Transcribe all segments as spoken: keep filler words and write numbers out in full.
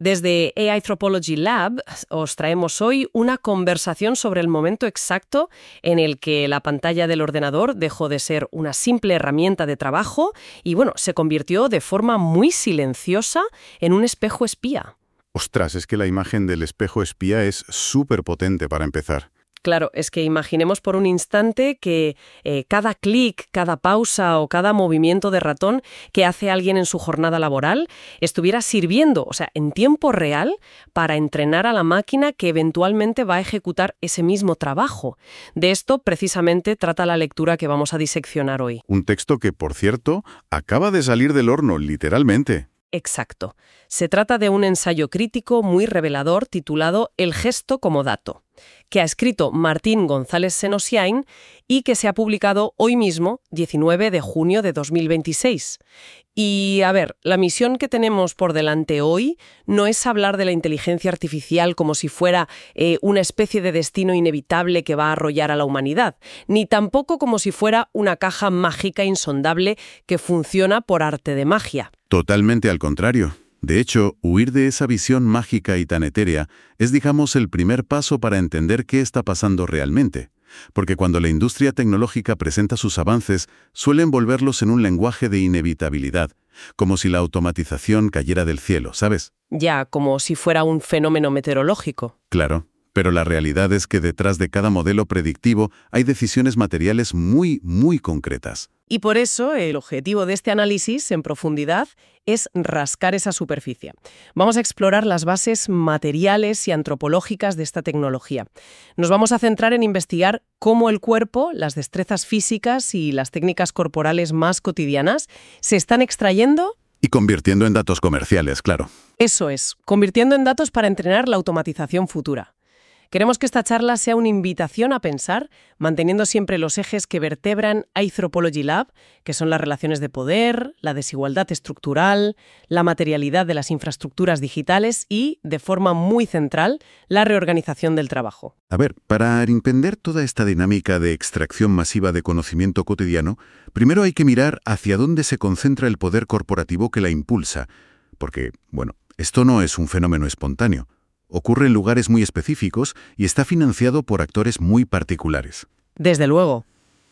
Desde A I Anthropology Lab os traemos hoy una conversación sobre el momento exacto en el que la pantalla del ordenador dejó de ser una simple herramienta de trabajo y, bueno, se convirtió de forma muy silenciosa en un espejo espía. Ostras, es que la imagen del espejo espía es súper potente para empezar. Claro, es que imaginemos por un instante que eh, cada clic, cada pausa o cada movimiento de ratón que hace alguien en su jornada laboral estuviera sirviendo, o sea, en tiempo real, para entrenar a la máquina que eventualmente va a ejecutar ese mismo trabajo. De esto, precisamente, trata la lectura que vamos a diseccionar hoy. Un texto que, por cierto, acaba de salir del horno, literalmente. Exacto. Se trata de un ensayo crítico muy revelador titulado El gesto como dato, que ha escrito Martín González Senosiain y que se ha publicado hoy mismo, diecinueve de junio de dos mil veintiséis. Y, a ver, la misión que tenemos por delante hoy no es hablar de la inteligencia artificial como si fuera eh, una especie de destino inevitable que va a arrollar a la humanidad, ni tampoco como si fuera una caja mágica insondable que funciona por arte de magia. Totalmente al contrario. De hecho, huir de esa visión mágica y tan etérea es, digamos, el primer paso para entender qué está pasando realmente. Porque cuando la industria tecnológica presenta sus avances, suele envolverlos en un lenguaje de inevitabilidad, como si la automatización cayera del cielo, ¿sabes? Ya, como si fuera un fenómeno meteorológico. Claro, pero la realidad es que detrás de cada modelo predictivo hay decisiones materiales muy, muy concretas. Y por eso el objetivo de este análisis en profundidad es rascar esa superficie. Vamos a explorar las bases materiales y antropológicas de esta tecnología. Nos vamos a centrar en investigar cómo el cuerpo, las destrezas físicas y las técnicas corporales más cotidianas se están extrayendo y convirtiendo en datos comerciales, claro. Eso es, convirtiendo en datos para entrenar la automatización futura. Queremos que esta charla sea una invitación a pensar, manteniendo siempre los ejes que vertebran Anthropology Lab, que son las relaciones de poder, la desigualdad estructural, la materialidad de las infraestructuras digitales y, de forma muy central, la reorganización del trabajo. A ver, para entender toda esta dinámica de extracción masiva de conocimiento cotidiano, primero hay que mirar hacia dónde se concentra el poder corporativo que la impulsa, porque, bueno, esto no es un fenómeno espontáneo. Ocurre en lugares muy específicos y está financiado por actores muy particulares. Desde luego.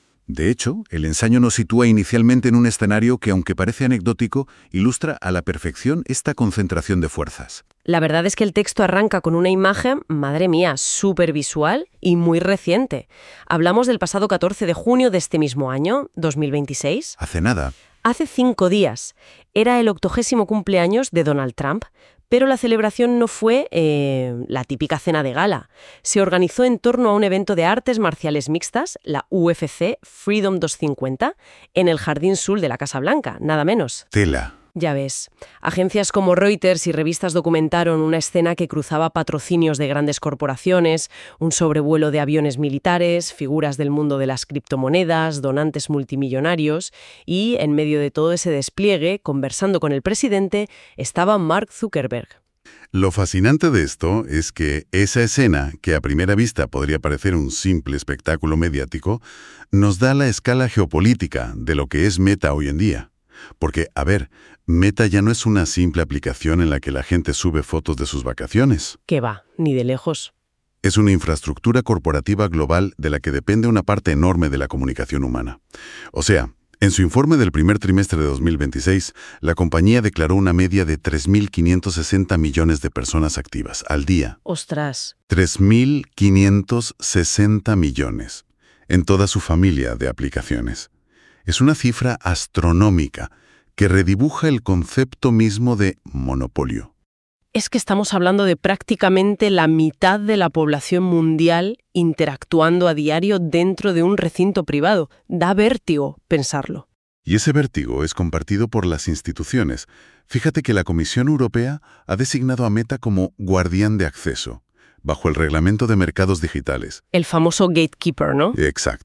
De hecho, el ensayo nos sitúa inicialmente en un escenario que, aunque parece anecdótico, ilustra a la perfección esta concentración de fuerzas. La verdad es que el texto arranca con una imagen, madre mía, súper visual y muy reciente. Hablamos del pasado catorce de junio de este mismo año, dos mil veintiséis. Hace nada. Hace cinco días. Era el octogésimo cumpleaños de Donald Trump. Pero la celebración no fue eh, la típica cena de gala. Se organizó en torno a un evento de artes marciales mixtas, la U F C Freedom doscientos cincuenta, en el Jardín Sul de la Casa Blanca, nada menos. Tela. Ya ves. Agencias como Reuters y revistas documentaron una escena que cruzaba patrocinios de grandes corporaciones, un sobrevuelo de aviones militares, figuras del mundo de las criptomonedas, donantes multimillonarios y, en medio de todo ese despliegue, conversando con el presidente, estaba Mark Zuckerberg. Lo fascinante de esto es que esa escena, que a primera vista podría parecer un simple espectáculo mediático, nos da la escala geopolítica de lo que es Meta hoy en día. Porque, a ver, Meta ya no es una simple aplicación en la que la gente sube fotos de sus vacaciones. ¿Qué va? Ni de lejos. Es una infraestructura corporativa global de la que depende una parte enorme de la comunicación humana. O sea, en su informe del primer trimestre de dos mil veintiséis, la compañía declaró una media de tres mil quinientos sesenta millones de personas activas al día. ¡Ostras! tres mil quinientos sesenta millones en toda su familia de aplicaciones. Es una cifra astronómica que redibuja el concepto mismo de monopolio. Es que estamos hablando de prácticamente la mitad de la población mundial interactuando a diario dentro de un recinto privado. Da vértigo pensarlo. Y ese vértigo es compartido por las instituciones. Fíjate que la Comisión Europea ha designado a Meta como guardián de acceso, bajo el Reglamento de Mercados Digitales. El famoso gatekeeper, ¿no? Exacto.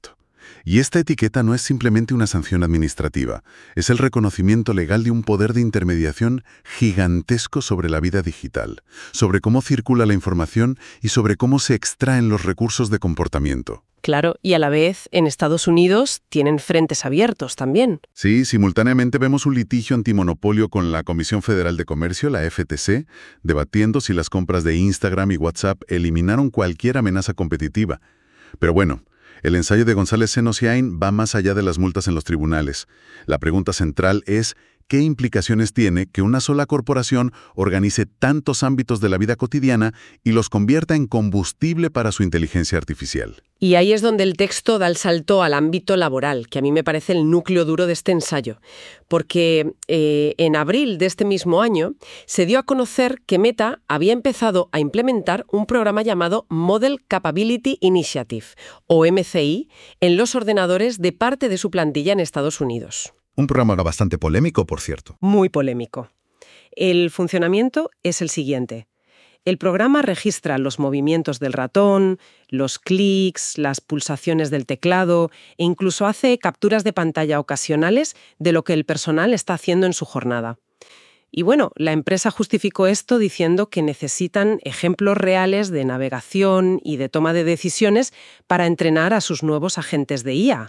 Y esta etiqueta no es simplemente una sanción administrativa, es el reconocimiento legal de un poder de intermediación gigantesco sobre la vida digital, sobre cómo circula la información y sobre cómo se extraen los recursos de comportamiento. Claro, y a la vez, en Estados Unidos tienen frentes abiertos también. Sí, simultáneamente vemos un litigio antimonopolio con la Comisión Federal de Comercio, la F T C, debatiendo si las compras de Instagram y WhatsApp eliminaron cualquier amenaza competitiva. Pero bueno, el ensayo de González Senosiain va más allá de las multas en los tribunales. La pregunta central es, ¿qué implicaciones tiene que una sola corporación organice tantos ámbitos de la vida cotidiana y los convierta en combustible para su inteligencia artificial? Y ahí es donde el texto da el salto al ámbito laboral, que a mí me parece el núcleo duro de este ensayo. Porque eh, en abril de este mismo año se dio a conocer que Meta había empezado a implementar un programa llamado Model Capability Initiative, o M C I, en los ordenadores de parte de su plantilla en Estados Unidos. Un programa bastante polémico, por cierto. Muy polémico. El funcionamiento es el siguiente. El programa registra los movimientos del ratón, los clics, las pulsaciones del teclado e incluso hace capturas de pantalla ocasionales de lo que el personal está haciendo en su jornada. Y bueno, la empresa justificó esto diciendo que necesitan ejemplos reales de navegación y de toma de decisiones para entrenar a sus nuevos agentes de I A.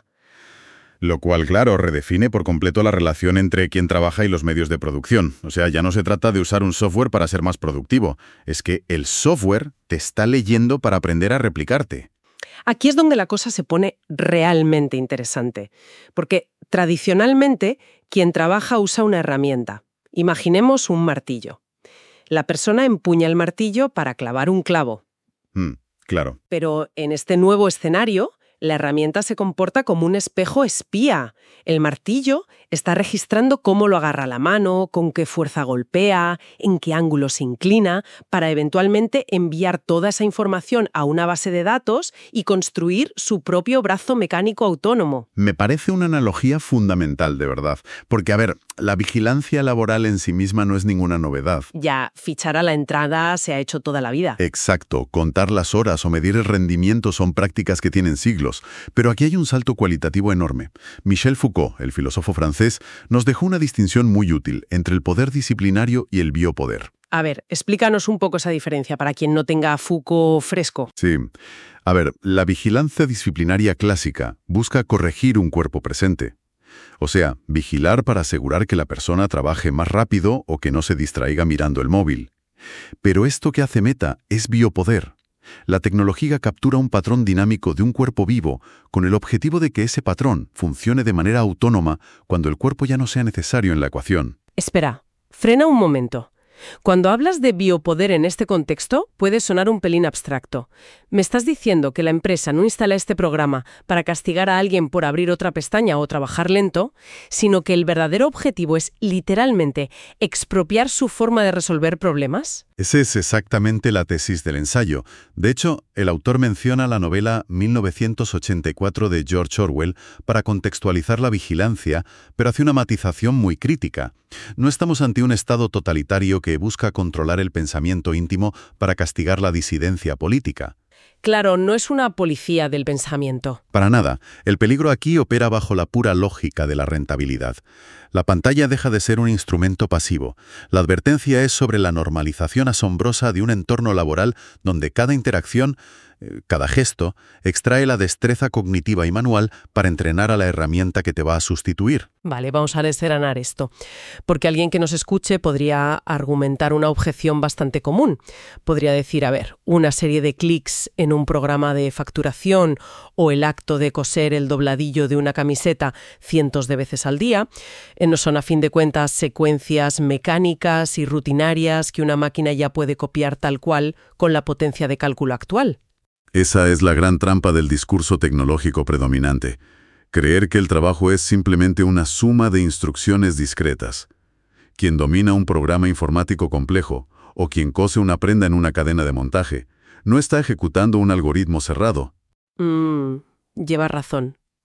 Lo cual, claro, redefine por completo la relación entre quien trabaja y los medios de producción. O sea, ya no se trata de usar un software para ser más productivo. Es que el software te está leyendo para aprender a replicarte. Aquí es donde la cosa se pone realmente interesante. Porque tradicionalmente, quien trabaja usa una herramienta. Imaginemos un martillo. La persona empuña el martillo para clavar un clavo. Mm, claro. Pero en este nuevo escenario, la herramienta se comporta como un espejo espía. El martillo está registrando cómo lo agarra la mano, con qué fuerza golpea, en qué ángulo se inclina, para eventualmente enviar toda esa información a una base de datos y construir su propio brazo mecánico autónomo. Me parece una analogía fundamental, de verdad. Porque, a ver, la vigilancia laboral en sí misma no es ninguna novedad. Ya, fichar a la entrada se ha hecho toda la vida. Exacto. Contar las horas o medir el rendimiento son prácticas que tienen siglos. Pero aquí hay un salto cualitativo enorme. Michel Foucault, el filósofo francés, nos dejó una distinción muy útil entre el poder disciplinario y el biopoder. A ver, explícanos un poco esa diferencia para quien no tenga a Foucault fresco. Sí. A ver, la vigilancia disciplinaria clásica busca corregir un cuerpo presente. O sea, vigilar para asegurar que la persona trabaje más rápido o que no se distraiga mirando el móvil. Pero esto que hace Meta es biopoder. La tecnología captura un patrón dinámico de un cuerpo vivo con el objetivo de que ese patrón funcione de manera autónoma cuando el cuerpo ya no sea necesario en la ecuación. Espera, frena un momento. Cuando hablas de biopoder en este contexto, puede sonar un pelín abstracto. ¿Me estás diciendo que la empresa no instala este programa para castigar a alguien por abrir otra pestaña o trabajar lento, sino que el verdadero objetivo es literalmente expropiar su forma de resolver problemas? Esa es exactamente la tesis del ensayo. De hecho, el autor menciona la novela mil novecientos ochenta y cuatro de George Orwell para contextualizar la vigilancia, pero hace una matización muy crítica. No estamos ante un estado totalitario que busca controlar el pensamiento íntimo para castigar la disidencia política. Claro, no es una policía del pensamiento. Para nada. El peligro aquí opera bajo la pura lógica de la rentabilidad. La pantalla deja de ser un instrumento pasivo. La advertencia es sobre la normalización asombrosa de un entorno laboral donde cada interacción, eh, cada gesto, extrae la destreza cognitiva y manual para entrenar a la herramienta que te va a sustituir. Vale, vamos a desgranar esto. Porque alguien que nos escuche podría argumentar una objeción bastante común. Podría decir, a ver, una serie de clics en un programa de facturación o el acto de coser el dobladillo de una camiseta cientos de veces al día, eh, no son a fin de cuentas secuencias mecánicas y rutinarias que una máquina ya puede copiar tal cual con la potencia de cálculo actual. Esa es la gran trampa del discurso tecnológico predominante. Creer que el trabajo es simplemente una suma de instrucciones discretas. Quien domina un programa informático complejo o quien cose una prenda en una cadena de montaje no está ejecutando un algoritmo cerrado. Mm, lleva razón.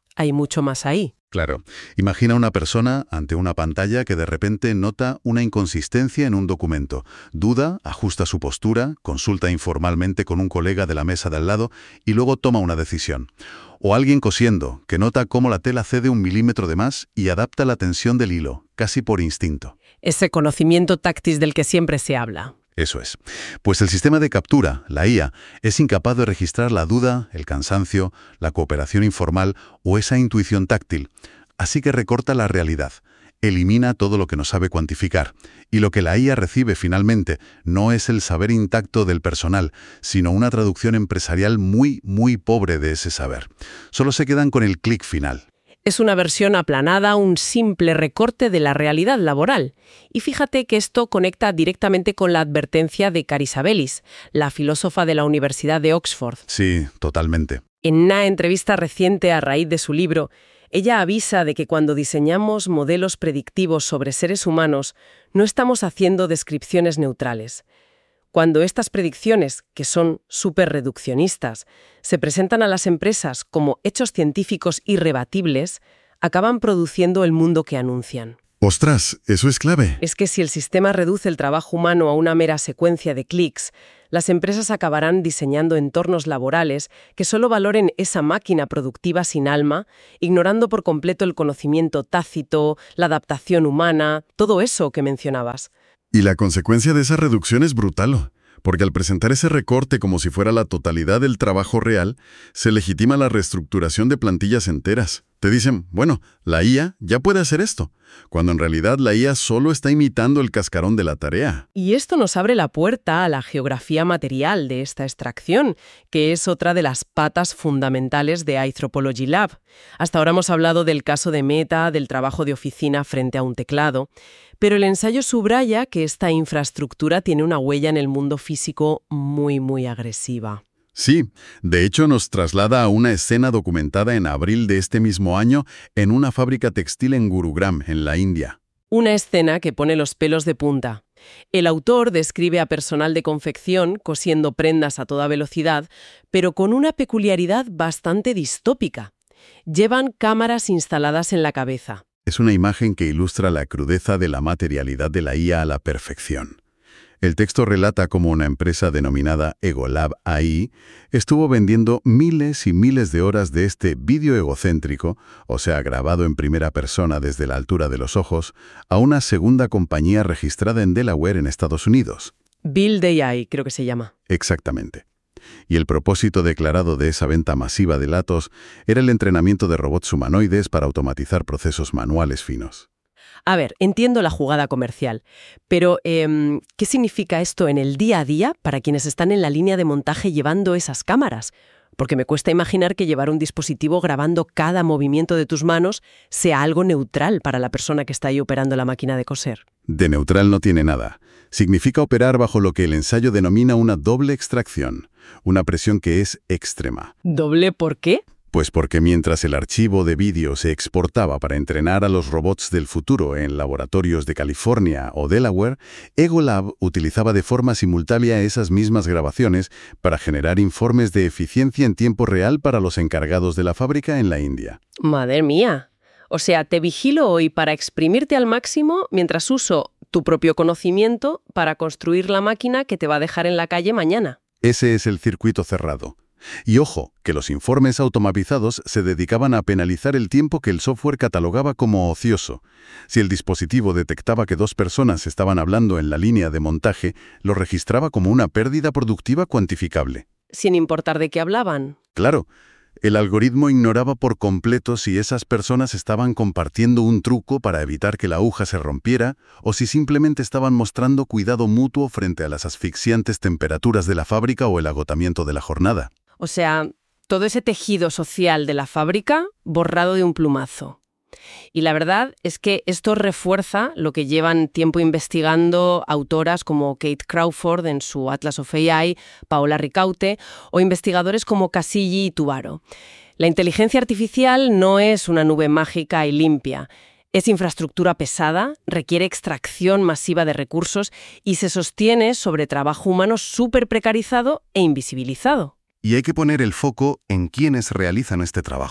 Hay mucho más ahí. Claro. Imagina una persona ante una pantalla que de repente nota una inconsistencia en un documento. Duda, ajusta su postura, consulta informalmente con un colega de la mesa de al lado y luego toma una decisión. O alguien cosiendo, que nota cómo la tela cede un milímetro de más y adapta la tensión del hilo, casi por instinto. Ese conocimiento táctil del que siempre se habla. Eso es. Pues el sistema de captura, la I A, es incapaz de registrar la duda, el cansancio, la cooperación informal o esa intuición táctil. Así que recorta la realidad, elimina todo lo que no sabe cuantificar. Y lo que la I A recibe finalmente no es el saber intacto del personal, sino una traducción empresarial muy, muy pobre de ese saber. Solo se quedan con el clic final. Es una versión aplanada, un simple recorte de la realidad laboral. Y fíjate que esto conecta directamente con la advertencia de Carisabellis, la filósofa de la Universidad de Oxford. Sí, totalmente. En una entrevista reciente a raíz de su libro, ella avisa de que cuando diseñamos modelos predictivos sobre seres humanos, no estamos haciendo descripciones neutrales. Cuando estas predicciones, que son súper reduccionistas, se presentan a las empresas como hechos científicos irrebatibles, acaban produciendo el mundo que anuncian. ¡Ostras! Eso es clave. Es que si el sistema reduce el trabajo humano a una mera secuencia de clics, las empresas acabarán diseñando entornos laborales que solo valoren esa máquina productiva sin alma, ignorando por completo el conocimiento tácito, la adaptación humana, todo eso que mencionabas. Y la consecuencia de esa reducción es brutal, porque al presentar ese recorte como si fuera la totalidad del trabajo real, se legitima la reestructuración de plantillas enteras. Te dicen, bueno, la I A ya puede hacer esto, cuando en realidad la I A solo está imitando el cascarón de la tarea. Y esto nos abre la puerta a la geografía material de esta extracción, que es otra de las patas fundamentales de Anthropology Lab. Hasta ahora hemos hablado del caso de Meta, del trabajo de oficina frente a un teclado, pero el ensayo subraya que esta infraestructura tiene una huella en el mundo físico muy, muy agresiva. Sí, de hecho nos traslada a una escena documentada en abril de este mismo año en una fábrica textil en Gurugram, en la India. Una escena que pone los pelos de punta. El autor describe a personal de confección cosiendo prendas a toda velocidad, pero con una peculiaridad bastante distópica. Llevan cámaras instaladas en la cabeza. Es una imagen que ilustra la crudeza de la materialidad de la I A a la perfección. El texto relata cómo una empresa denominada Egolab A I estuvo vendiendo miles y miles de horas de este vídeo egocéntrico, o sea, grabado en primera persona desde la altura de los ojos, a una segunda compañía registrada en Delaware, en Estados Unidos. Build A I, creo que se llama. Exactamente. Y el propósito declarado de esa venta masiva de datos era el entrenamiento de robots humanoides para automatizar procesos manuales finos. A ver, entiendo la jugada comercial, pero eh, ¿qué significa esto en el día a día para quienes están en la línea de montaje llevando esas cámaras? Porque me cuesta imaginar que llevar un dispositivo grabando cada movimiento de tus manos sea algo neutral para la persona que está ahí operando la máquina de coser. De neutral no tiene nada. Significa operar bajo lo que el ensayo denomina una doble extracción, una presión que es extrema. ¿Doble por qué? Pues porque mientras el archivo de vídeo se exportaba para entrenar a los robots del futuro en laboratorios de California o Delaware, Egolab utilizaba de forma simultánea esas mismas grabaciones para generar informes de eficiencia en tiempo real para los encargados de la fábrica en la India. ¡Madre mía! O sea, te vigilo hoy para exprimirte al máximo mientras uso tu propio conocimiento para construir la máquina que te va a dejar en la calle mañana. Ese es el circuito cerrado. Y ojo, que los informes automatizados se dedicaban a penalizar el tiempo que el software catalogaba como ocioso. Si el dispositivo detectaba que dos personas estaban hablando en la línea de montaje, lo registraba como una pérdida productiva cuantificable. Sin importar de qué hablaban. Claro, el algoritmo ignoraba por completo si esas personas estaban compartiendo un truco para evitar que la aguja se rompiera o si simplemente estaban mostrando cuidado mutuo frente a las asfixiantes temperaturas de la fábrica o el agotamiento de la jornada. O sea, todo ese tejido social de la fábrica borrado de un plumazo. Y la verdad es que esto refuerza lo que llevan tiempo investigando autoras como Kate Crawford en su Atlas of A I, Paola Ricaute, o investigadores como Casilli y Tubaro. La inteligencia artificial no es una nube mágica y limpia. Es infraestructura pesada, requiere extracción masiva de recursos y se sostiene sobre trabajo humano súper precarizado e invisibilizado. Y hay que poner el foco en quienes realizan este trabajo.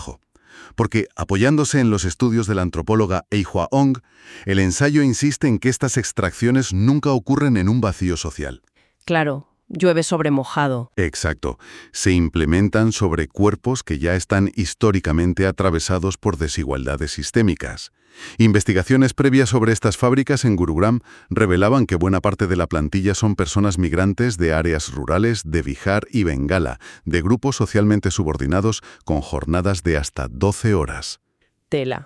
porque, apoyándose en los estudios de la antropóloga Eihua Ong, el ensayo insiste en que estas extracciones nunca ocurren en un vacío social. Claro, llueve sobre mojado. Exacto. Se implementan sobre cuerpos que ya están históricamente atravesados por desigualdades sistémicas. Investigaciones previas sobre estas fábricas en Gurugram revelaban que buena parte de la plantilla son personas migrantes de áreas rurales de Bihar y Bengala, de grupos socialmente subordinados con jornadas de hasta doce horas. Tela.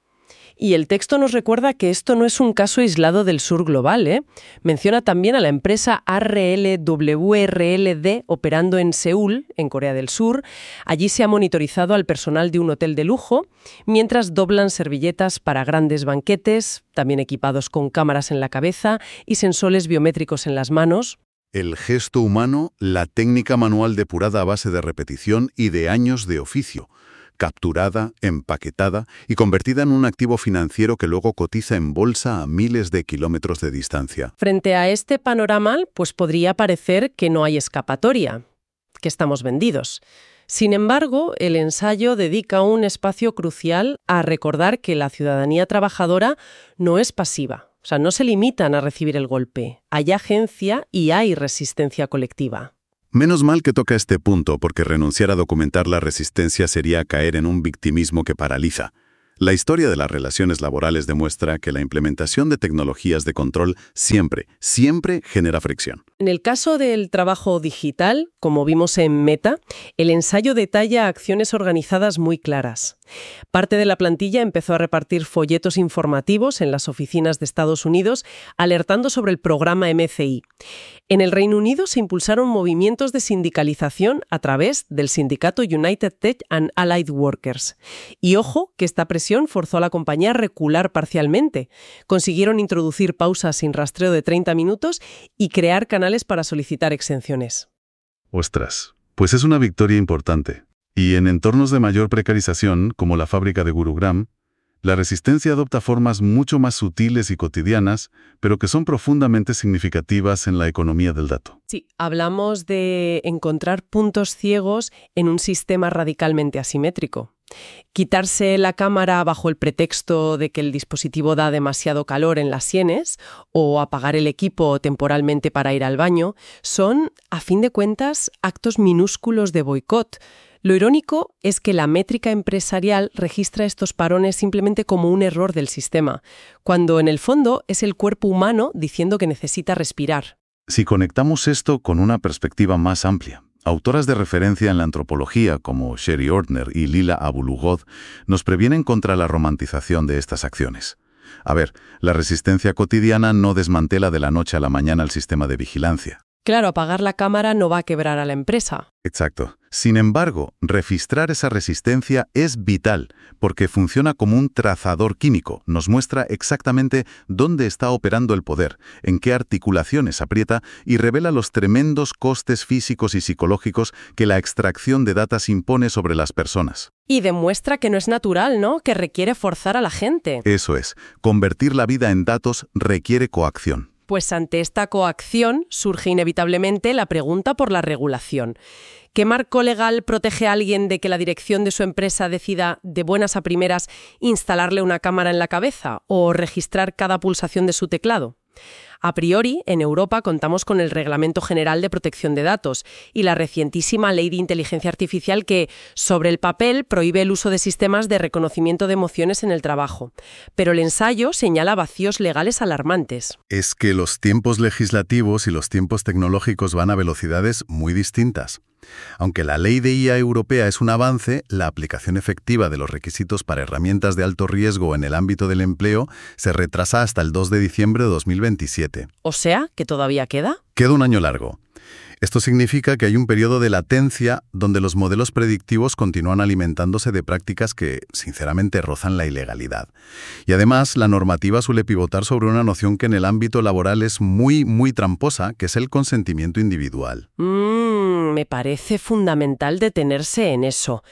Y el texto nos recuerda que esto no es un caso aislado del sur global, ¿eh? Menciona también a la empresa R L W R L D operando en Seúl, en Corea del Sur. Allí se ha monitorizado al personal de un hotel de lujo, mientras doblan servilletas para grandes banquetes, también equipados con cámaras en la cabeza y sensores biométricos en las manos. El gesto humano, la técnica manual depurada a base de repetición y de años de oficio, capturada, empaquetada y convertida en un activo financiero que luego cotiza en bolsa a miles de kilómetros de distancia. Frente a este panorama, pues podría parecer que no hay escapatoria, que estamos vendidos. Sin embargo, el ensayo dedica un espacio crucial a recordar que la ciudadanía trabajadora no es pasiva. O sea, no se limitan a recibir el golpe. Hay agencia y hay resistencia colectiva. Menos mal que toca este punto, porque renunciar a documentar la resistencia sería caer en un victimismo que paraliza. La historia de las relaciones laborales demuestra que la implementación de tecnologías de control siempre, siempre genera fricción. En el caso del trabajo digital, como vimos en Meta, el ensayo detalla acciones organizadas muy claras. Parte de la plantilla empezó a repartir folletos informativos en las oficinas de Estados Unidos, alertando sobre el programa M C I. En el Reino Unido se impulsaron movimientos de sindicalización a través del sindicato United Tech and Allied Workers. Y ojo, que esta presión forzó a la compañía a recular parcialmente. Consiguieron introducir pausas sin rastreo de treinta minutos y crear canales para solicitar exenciones. Ostras, pues es una victoria importante. Y en entornos de mayor precarización, como la fábrica de Gurugram, la resistencia adopta formas mucho más sutiles y cotidianas, pero que son profundamente significativas en la economía del dato. Sí, hablamos de encontrar puntos ciegos en un sistema radicalmente asimétrico. Quitarse la cámara bajo el pretexto de que el dispositivo da demasiado calor en las sienes o apagar el equipo temporalmente para ir al baño son, a fin de cuentas, actos minúsculos de boicot. Lo irónico es que la métrica empresarial registra estos parones simplemente como un error del sistema, cuando en el fondo es el cuerpo humano diciendo que necesita respirar. Si conectamos esto con una perspectiva más amplia, autoras de referencia en la antropología como Sherry Ortner y Lila Abulugod nos previenen contra la romantización de estas acciones. A ver, la resistencia cotidiana no desmantela de la noche a la mañana el sistema de vigilancia. Claro, apagar la cámara no va a quebrar a la empresa. Exacto. Sin embargo, registrar esa resistencia es vital, porque funciona como un trazador químico. Nos muestra exactamente dónde está operando el poder, en qué articulaciones aprieta y revela los tremendos costes físicos y psicológicos que la extracción de datos impone sobre las personas. Y demuestra que no es natural, ¿no? Que requiere forzar a la gente. Eso es. Convertir la vida en datos requiere coacción. Pues ante esta coacción surge inevitablemente la pregunta por la regulación. ¿Qué marco legal protege a alguien de que la dirección de su empresa decida de buenas a primeras instalarle una cámara en la cabeza o registrar cada pulsación de su teclado? A priori, en Europa contamos con el Reglamento General de Protección de Datos y la recientísima Ley de Inteligencia Artificial que, sobre el papel, prohíbe el uso de sistemas de reconocimiento de emociones en el trabajo. Pero el ensayo señala vacíos legales alarmantes. Es que los tiempos legislativos y los tiempos tecnológicos van a velocidades muy distintas. Aunque la ley de I A europea es un avance, la aplicación efectiva de los requisitos para herramientas de alto riesgo en el ámbito del empleo se retrasa hasta el dos de diciembre de dos mil veintisiete. ¿O sea, que todavía queda? Queda un año largo. Esto significa que hay un periodo de latencia donde los modelos predictivos continúan alimentándose de prácticas que, sinceramente, rozan la ilegalidad. Y además, la normativa suele pivotar sobre una noción que en el ámbito laboral es muy, muy tramposa, que es el consentimiento individual. Mm, me parece fundamental detenerse en eso.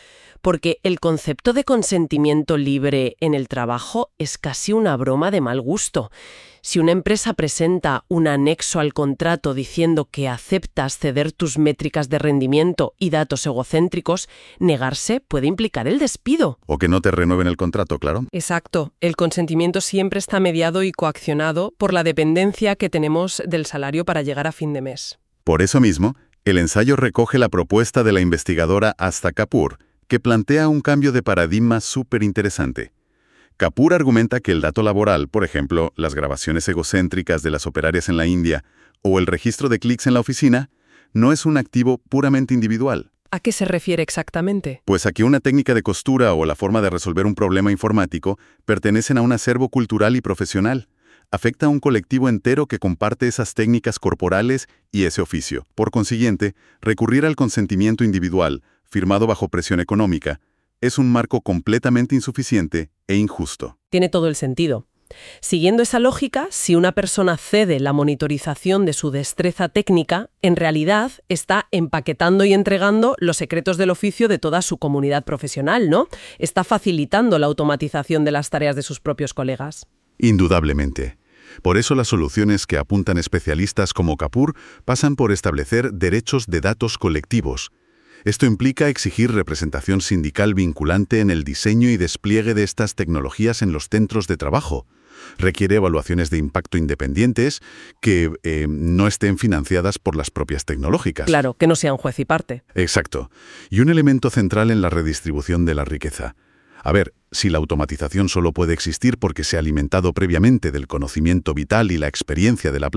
porque el concepto de consentimiento libre en el trabajo es casi una broma de mal gusto. Si una empresa presenta un anexo al contrato diciendo que aceptas ceder tus métricas de rendimiento y datos egocéntricos, negarse puede implicar el despido. O que no te renueven el contrato, claro. Exacto. El consentimiento siempre está mediado y coaccionado por la dependencia que tenemos del salario para llegar a fin de mes. Por eso mismo, el ensayo recoge la propuesta de la investigadora Asta Kapoor, que plantea un cambio de paradigma súper interesante. Kapoor argumenta que el dato laboral, por ejemplo, las grabaciones egocéntricas de las operarias en la India o el registro de clics en la oficina, no es un activo puramente individual. ¿A qué se refiere exactamente? Pues a que una técnica de costura o la forma de resolver un problema informático pertenecen a un acervo cultural y profesional. Afecta a un colectivo entero que comparte esas técnicas corporales y ese oficio. Por consiguiente, recurrir al consentimiento individual, firmado bajo presión económica, es un marco completamente insuficiente e injusto. Tiene todo el sentido. Siguiendo esa lógica, si una persona cede la monitorización de su destreza técnica, en realidad está empaquetando y entregando los secretos del oficio de toda su comunidad profesional, ¿no? Está facilitando la automatización de las tareas de sus propios colegas. Indudablemente. Por eso las soluciones que apuntan especialistas como Kapoor pasan por establecer derechos de datos colectivos. Esto implica exigir representación sindical vinculante en el diseño y despliegue de estas tecnologías en los centros de trabajo. Requiere evaluaciones de impacto independientes que eh, no estén financiadas por las propias tecnológicas. Claro, que no sean juez y parte. Exacto. Y un elemento central en la redistribución de la riqueza. A ver, si la automatización solo puede existir porque se ha alimentado previamente del conocimiento vital y la experiencia de la